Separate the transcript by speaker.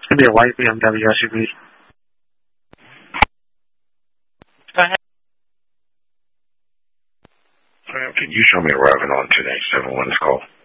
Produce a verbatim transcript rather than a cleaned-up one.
Speaker 1: It'd be a white B M W S U V.
Speaker 2: Go ahead.
Speaker 3: Ma'am, can you show me arriving on two nine seven one's call?